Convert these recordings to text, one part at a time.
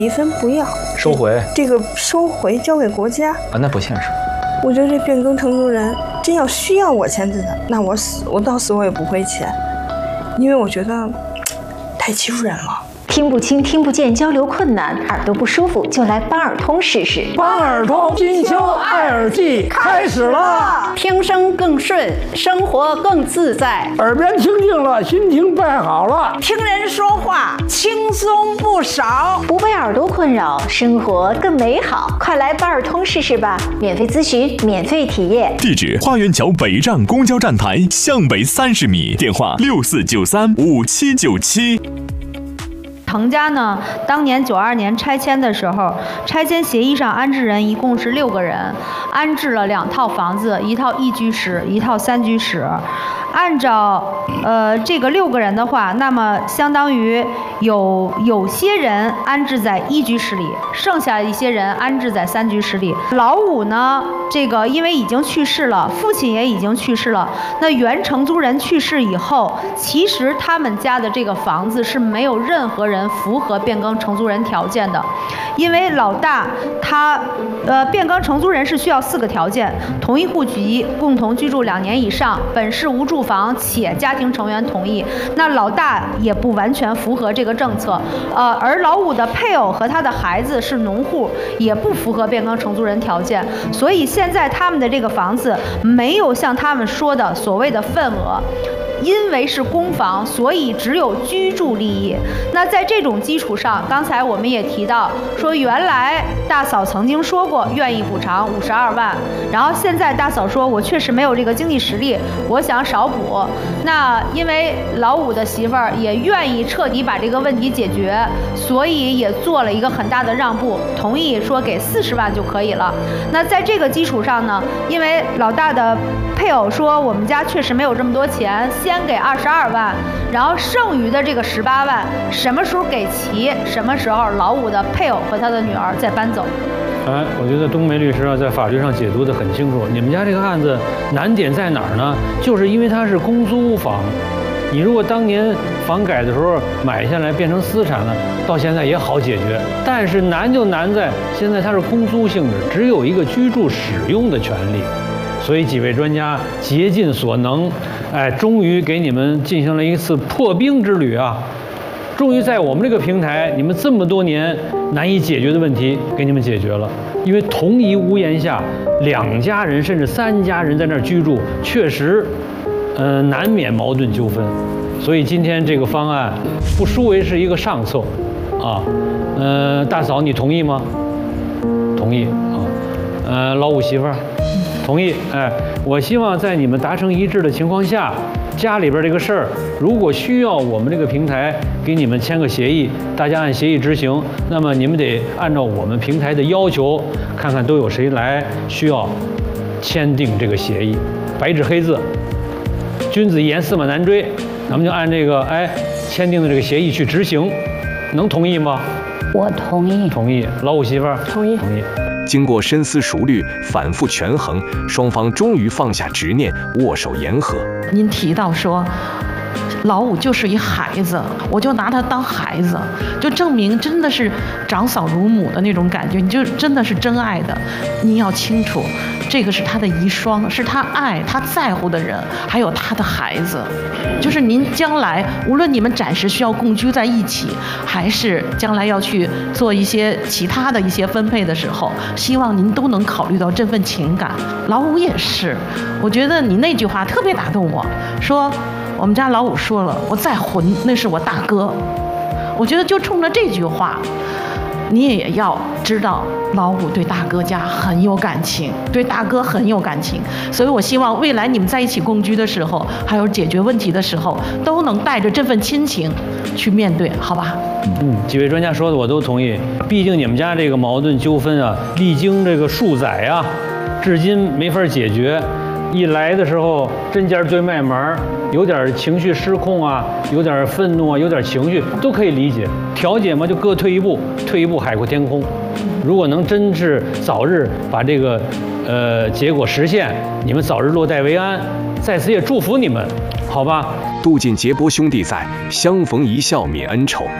一分不要， 收回这个收回交给国家啊，那不现实。 我觉得这变更承租人真要需要我签字的，那我到死我也不会签，因为我觉得太欺负人了。 听不清、听不见，交流困难，耳朵不舒服就来八耳通试试。 八耳通金秋爱耳季开始了， 听声更顺，生活更自在， 耳边清净了，心情变好了， 听人说话轻松不少， 不被耳朵困扰，生活更美好。快来八耳通试试吧，免费咨询，免费体验。 地址：花园桥北站公交站台向北30米，电话64935797。 滕家呢，当年92年拆迁的时候，拆迁协议上安置人一共是6个人，安置了2套房子，1套1居室，1套3居室。按照这个6个人的话，那么相当于有些人安置在1居室里，剩下一些人安置在3居室里。老五呢，这个因为已经去世了，父亲也已经去世了，那原承租人去世以后，其实他们家的这个房子是没有任何人符合变更承租人条件的，因为老大他变更承租人是需要4个条件：同一户籍，共同居住2年以上，本市无住房且家庭成员同意。那老大也不完全符合这个政策，而老五的配偶和他的孩子是农户，也不符合变更承租人条件。所以现在他们的这个房子没有像他们说的所谓的份额。因为是公房，所以只有居住利益。那在这种基础上，刚才我们也提到说，原来大嫂曾经说过愿意补偿52万，然后现在大嫂说我确实没有这个经济实力，我想少补。那因为老五的媳妇儿也愿意彻底把这个问题解决，所以也做了一个很大的让步，同意说给40万就可以了。那在这个基础上呢，因为老大的配偶说我们家确实没有这么多钱，先给22万，然后剩余的这个18万什么时候给齐，什么时候老五的配偶和他的女儿再搬走。 我觉得冬梅律师在法律上解读得很清楚。你们家这个案子难点在哪儿呢？就是因为它是公租房，你如果当年房改的时候买下来变成私产了，到现在也好解决。但是难就难在现在它是公租性质，只有一个居住使用的权利。所以几位专家竭尽所能，终于给你们进行了一次破冰之旅啊！终于在我们这个平台，你们这么多年难以解决的问题给你们解决了。因为同一屋檐下，2家人甚至3家人在那儿居住，确实，难免矛盾纠纷。所以今天这个方案不输为是一个上策，啊，大嫂你同意吗？同意啊，老五媳妇儿。同意，我希望在你们达成一致的情况下，家里边这个事儿，如果需要我们这个平台给你们签个协议，大家按协议执行，那么你们得按照我们平台的要求，看看都有谁来需要签订这个协议，白纸黑字，君子一言驷马难追，咱们就按这个签订的这个协议去执行，能同意吗？ 我同意。 同意，老五媳妇儿同意。 同意。 经过深思熟虑、反复权衡，双方终于放下执念，握手言和。 您提到说，老五就是一孩子，我就拿他当孩子，就证明真的是长嫂如母的那种感觉，你就真的是真爱的。您要清楚，这个是他的遗孀，是他爱他在乎的人，还有他的孩子。就是您将来无论你们暂时需要共居在一起，还是将来要去做一些其他的一些分配的时候，希望您都能考虑到这份情感。老五也是，我觉得你那句话特别打动我，说我们家老五说了，我再混那是我大哥。我觉得就冲着这句话，你也要知道老五对大哥家很有感情，对大哥很有感情。所以我希望未来你们在一起共居的时候，还有解决问题的时候，都能带着这份亲情去面对，好吧？ 几位专家说的我都同意。毕竟你们家这个矛盾纠纷啊，历经这个数载啊，至今没法解决。一来的时候针尖对麦芒，有点情绪失控啊，有点愤怒啊，有点情绪都可以理解。调解嘛，就各退一步，退一步海阔天空。如果能真是早日把这个结果实现，你们早日落袋为安，在此也祝福你们，好吧？ 杜尽结波兄弟在，相逢一笑泯恩仇。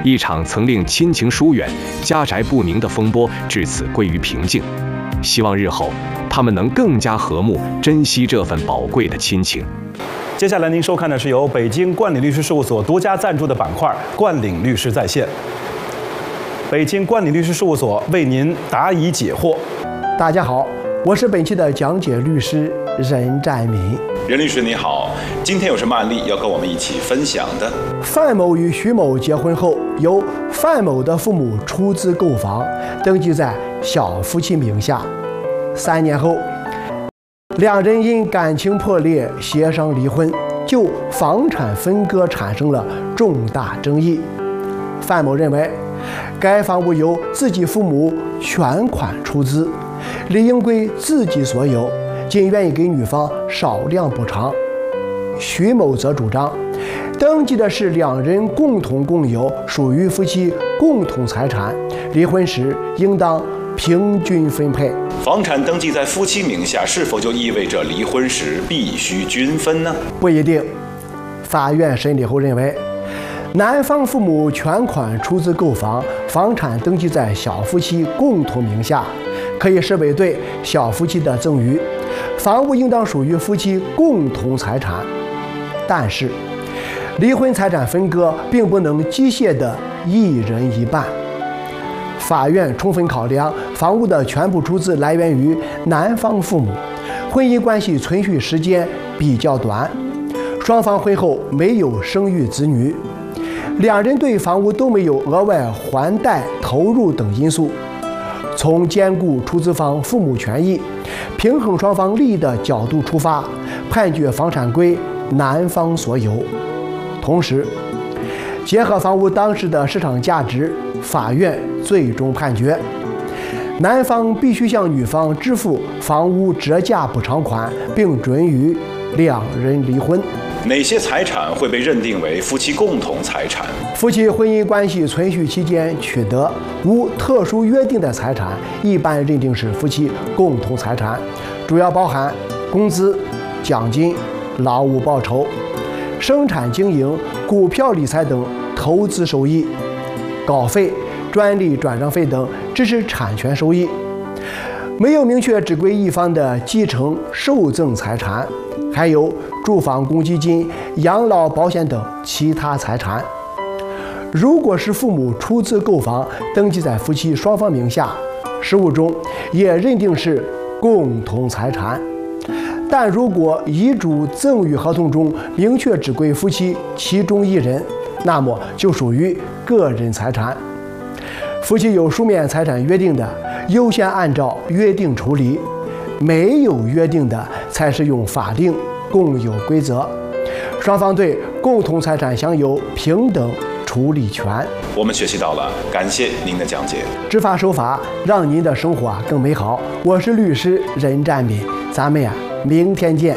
一场曾令亲情疏远、家宅不宁的风波至此归于平静。希望日后他们能更加和睦，珍惜这份宝贵的亲情。 接下来您收看的是由北京冠岭律师事务所独家赞助的板块《冠岭律师在线》。北京冠岭律师事务所为您答疑解惑。 大家好，我是本期的讲解律师任占民。 任律师你好，今天有什么案例要跟我们一起分享的？ 范某与徐某结婚后，由范某的父母出资购房，登记在小夫妻名下。3年后，两人因感情破裂协商离婚，就房产分割产生了重大争议。范某认为，该房屋由自己父母全款出资，理应归自己所有，仅愿意给女方少量补偿。徐某则主张，登记的是两人共同共有，属于夫妻共同财产，离婚时应当平均分配。 房产登记在夫妻名下，是否就意味着离婚时必须均分呢？ 不一定。法院审理后认为，男方父母全款出资购房，房产登记在小夫妻共同名下，可以视为对小夫妻的赠与，房屋应当属于夫妻共同财产。但是，离婚财产分割并不能机械的一人一半。法院充分考量房屋的全部出资来源于男方父母，婚姻关系存续时间比较短，双方婚后没有生育子女，两人对房屋都没有额外还贷投入等因素，从兼顾出资方父母权益、平衡双方利益的角度出发，判决房产归男方所有。同时，结合房屋当时的市场价值，法院最终判决，男方必须向女方支付房屋折价补偿款，并准予两人离婚。 哪些财产会被认定为夫妻共同财产？ 夫妻婚姻关系存续期间取得无特殊约定的财产，一般认定是夫妻共同财产，主要包含工资、奖金、劳务报酬、生产经营、股票理财等投资收益、稿费、专利转让费等知识产权收益，没有明确只归一方的继承受赠财产，还有住房公积金、养老保险等其他财产。如果是父母出资购房，登记在夫妻双方名下，实务中也认定是共同财产。但如果遗嘱赠与合同中明确只归夫妻其中一人，那么就属于个人财产。夫妻有书面财产约定的，优先按照约定处理；没有约定的，才适用法定共有规则。双方对共同财产享有平等处理权。 我们学习到了，感谢您的讲解。 执法守法，让您的生活更美好。我是律师任占民，咱们明天见。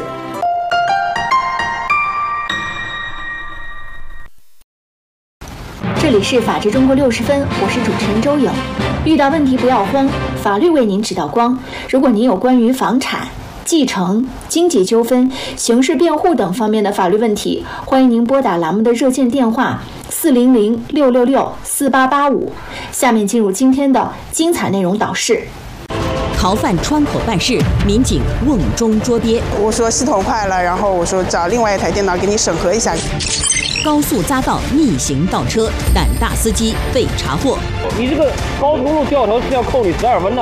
这里是法治中国60分，我是主持人周颖。遇到问题不要慌，法律为您指导光。如果您有关于房产、继承、经济纠纷、刑事辩护等方面的法律问题，欢迎您拨打栏目的热线电话400-666-4885。下面进入今天的精彩内容导视。 逃犯窗口办事，民警瓮中捉鳖。 我说系统坏了，然后我说找另外一台电脑给你审核一下。 高速匝道逆行倒车，胆大司机被查获。 你这个高速公路掉头是要扣你12分的。